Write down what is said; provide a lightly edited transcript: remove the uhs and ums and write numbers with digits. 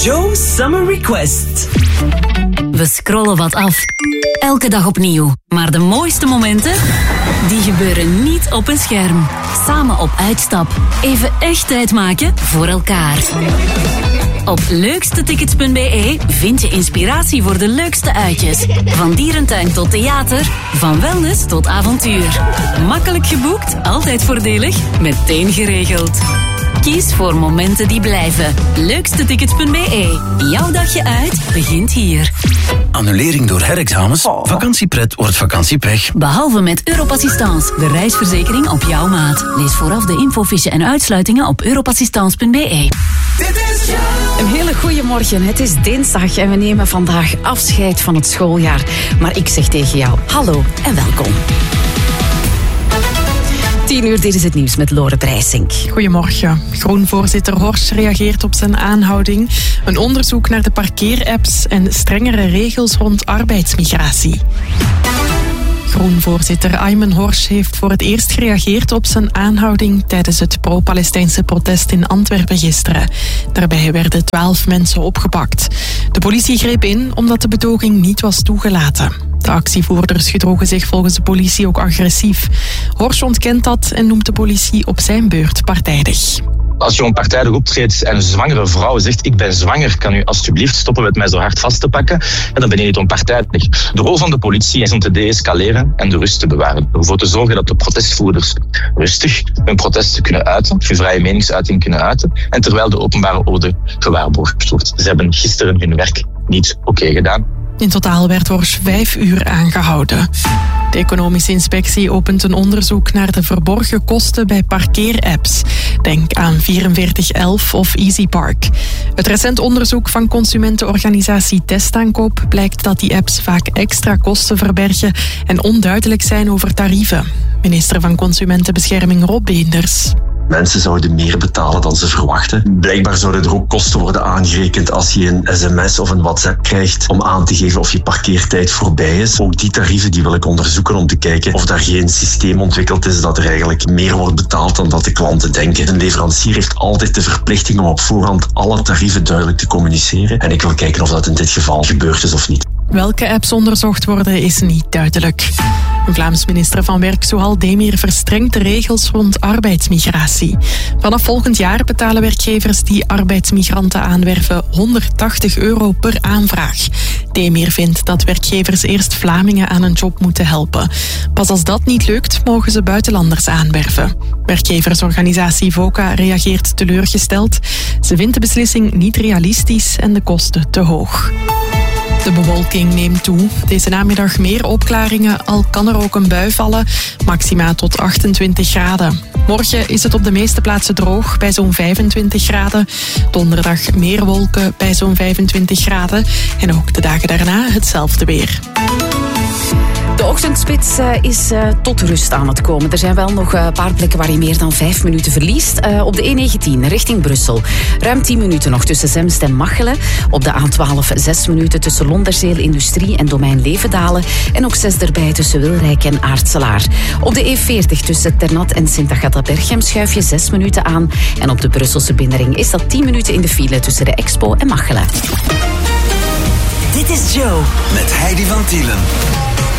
Joe Summer Request. We scrollen wat af. Elke dag opnieuw. Maar de mooiste momenten, die gebeuren niet op een scherm. Samen op uitstap. Even echt tijd maken voor elkaar. Op leukstetickets.be vind je inspiratie voor de leukste uitjes. Van dierentuin tot theater, van wellness tot avontuur. Makkelijk geboekt, altijd voordelig, meteen geregeld. Kies voor momenten die blijven. Leukstetickets.be. Jouw dagje uit begint hier. Annulering door herexamens? Vakantiepret wordt vakantiepech. Behalve met Europassistance, de reisverzekering op jouw maat. Lees vooraf de infofiche en uitsluitingen op europassistance.be. Een hele goede morgen. Het is dinsdag en we nemen vandaag afscheid van het schooljaar. Maar ik zeg tegen jou, hallo en welkom. 10 uur, dit is het nieuws met Lore Breisink. Goedemorgen. Groen-voorzitter Horsch reageert op zijn aanhouding. Een onderzoek naar de parkeerapps en strengere regels rond arbeidsmigratie. Groen-voorzitter Aymen Horsch heeft voor het eerst gereageerd op zijn aanhouding tijdens het pro-Palestijnse protest in Antwerpen gisteren. Daarbij werden 12 mensen opgepakt. De politie greep in omdat de betoging niet was toegelaten. De actievoerders gedroegen zich volgens de politie ook agressief. Horsch ontkent dat en noemt de politie op zijn beurt partijdig. Als je een partijdig optreedt en een zwangere vrouw zegt ik ben zwanger, kan u alsjeblieft stoppen met mij zo hard vast te pakken? En dan ben je niet onpartijdig. De rol van de politie is om te deescaleren en de rust te bewaren. Ervoor te zorgen dat de protestvoerders rustig hun protesten kunnen uiten, hun vrije meningsuiting kunnen uiten, en terwijl de openbare orde gewaarborgd wordt. Ze hebben gisteren hun werk niet oké gedaan. In totaal werd Horsch 5 uur aangehouden. De economische inspectie opent een onderzoek naar de verborgen kosten bij parkeerapps. Denk aan 4411 of EasyPark. Het recent onderzoek van consumentenorganisatie Testaankoop blijkt dat die apps vaak extra kosten verbergen en onduidelijk zijn over tarieven. Minister van Consumentenbescherming Rob Beenders. Mensen zouden meer betalen dan ze verwachten. Blijkbaar zouden er ook kosten worden aangerekend als je een sms of een WhatsApp krijgt om aan te geven of je parkeertijd voorbij is. Ook die tarieven die wil ik onderzoeken om te kijken of daar geen systeem ontwikkeld is dat er eigenlijk meer wordt betaald dan dat de klanten denken. Een leverancier heeft altijd de verplichting om op voorhand alle tarieven duidelijk te communiceren. En ik wil kijken of dat in dit geval gebeurd is of niet. Welke apps onderzocht worden is niet duidelijk. Een Vlaams minister van Werk, Souhal Demir, verstrengt de regels rond arbeidsmigratie. Vanaf volgend jaar betalen werkgevers die arbeidsmigranten aanwerven €180 per aanvraag. Demir vindt dat werkgevers eerst Vlamingen aan een job moeten helpen. Pas als dat niet lukt, mogen ze buitenlanders aanwerven. Werkgeversorganisatie VOCA reageert teleurgesteld. Ze vindt de beslissing niet realistisch en de kosten te hoog. De bewolking neemt toe. Deze namiddag meer opklaringen, al kan er ook een bui vallen. Maxima tot 28 graden. Morgen is het op de meeste plaatsen droog, bij zo'n 25 graden. Donderdag meer wolken, bij zo'n 25 graden. En ook de dagen daarna hetzelfde weer. De ochtendspits is tot rust aan het komen. Er zijn wel nog een paar plekken waar je meer dan 5 minuten verliest. Op de E19 richting Brussel. Ruim 10 minuten nog tussen Zemst en Machelen. Op de A12 6 minuten tussen Londerzeel Industrie en Domein Levendalen. En ook 6 erbij tussen Wilrijk en Aartselaar. Op de E40 tussen Ternat en Sint-Agatha-Berchem schuif je 6 minuten aan. En op de Brusselse binnenring is dat 10 minuten in de file tussen de Expo en Machelen. Dit is Joe. Met Heidi van Tielen.